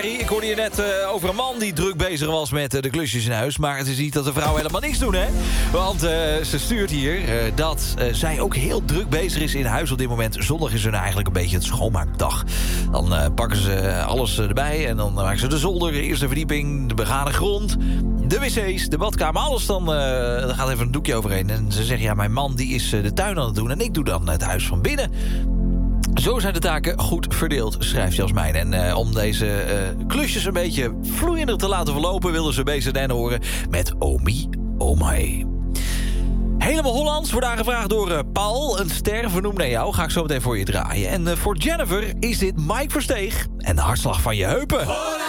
Ik hoorde je net over een man die druk bezig was met de klusjes in huis. Maar het is niet dat de vrouwen helemaal niks doen, hè? Want ze stuurt hier dat zij ook heel druk bezig is in huis op dit moment. Zondag is hun eigenlijk een beetje het schoonmaakdag. Dan pakken ze alles erbij en dan maken ze de zolder, de eerste verdieping, de begane grond, de wc's, de badkamer, alles. Dan gaat even een doekje overheen. En ze zeggen, ja, mijn man die is de tuin aan het doen en ik doe dan het huis van binnen. Zo zijn de taken goed verdeeld, schrijft Jasmijn. En om deze klusjes een beetje vloeiender te laten verlopen, wilden ze BZN horen met Omi Omai. Helemaal Hollands wordt aangevraagd door Paul, een ster vernoemd naar jou. Ga ik zo meteen voor je draaien. En voor Jennifer is dit Mike Versteeg en de hartslag van je heupen.